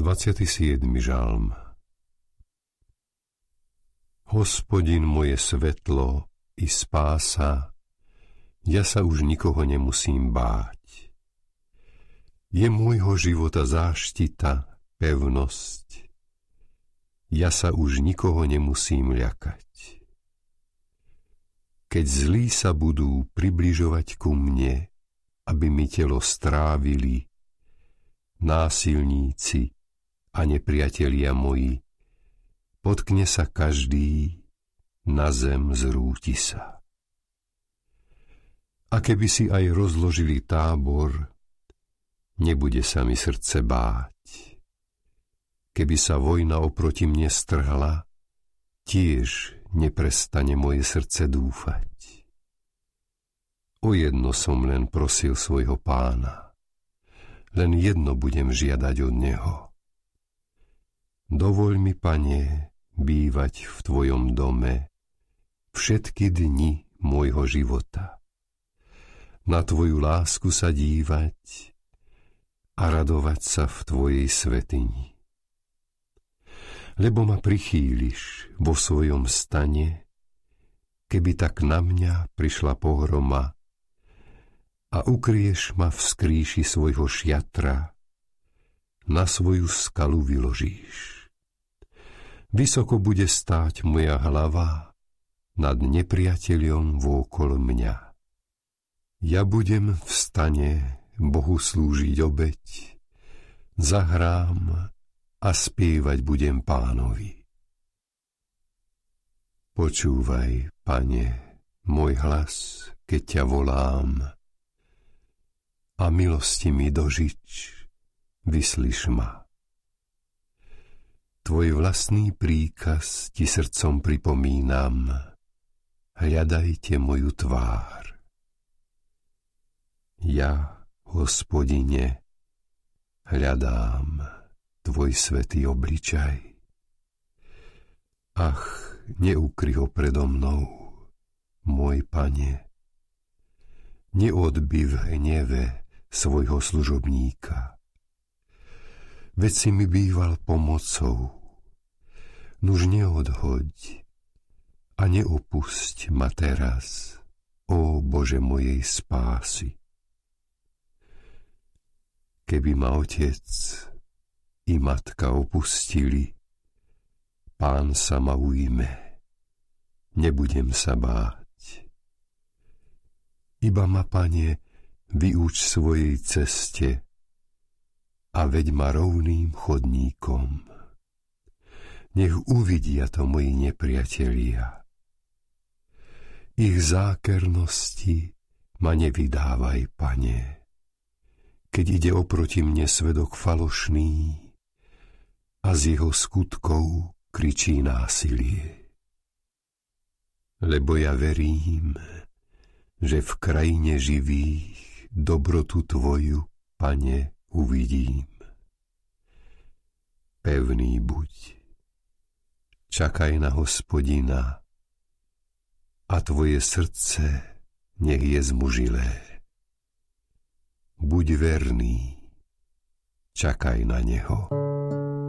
27. žalm. Hospodin moje svetlo i spása, ja sa už nikoho nemusím báť. Je môjho života záštita, pevnosť, ja sa už nikoho nemusím ľakať. Keď zlí sa budú približovať ku mne, aby mi telo strávili, násilníci a nepriatelia moji, potkne sa každý, na zem zrúti sa. A keby si aj rozložili tábor, nebude sa mi srdce báť. Keby sa vojna oproti mne strhla, tiež neprestane moje srdce dúfať. O jedno som len prosil svojho Pána, len jedno budem žiadať od Neho. Dovoľ mi, Pane, bývať v Tvojom dome všetky dni môjho života. Na Tvoju lásku sa dívať a radovať sa v Tvojej svätyni. Lebo ma prichýliš vo svojom stane, keby tak na mňa prišla pohroma, a ukryješ ma v skrýši svojho šiatra, na svoju skalu vyložíš. Vysoko bude stáť moja hlava nad nepriateľom vôkol mňa. Ja budem v stane Bohu slúžiť obeť, zahrám a spievať budem Pánovi. Počúvaj, Pane, môj hlas, keď ťa volám, a milosti mi dožič, vyslíš ma. Tvoj vlastný príkaz ti srdcom pripomínam, hľadajte moju tvár. Ja, Hospodine, hľadám tvoj svätý obličaj. Ach, neukry ho predo mnou, môj Pane, neodbi v hneve svojho služobníka. Veď si mi býval pomocou, nuž neodhoď a neopusť ma teraz, ó Bože mojej spásy. Keby ma otec i matka opustili, Pán sa ma ujme, nebudem sa báť. Iba ma, Pane, vyuč svojej ceste a veď ma rovným chodníkom. Nech uvidia to moji nepriatelia. Ich zákernosti ma nevydávaj, Pane, keď ide oproti mne svedok falošný a z jeho skutkov kričí násilie. Lebo ja verím, že v krajine živých dobrotu Tvoju, Pane, uvidím. Pevný buď, čakaj na Hospodina a tvoje srdce nech je zmužilé. Buď verný, čakaj na Neho.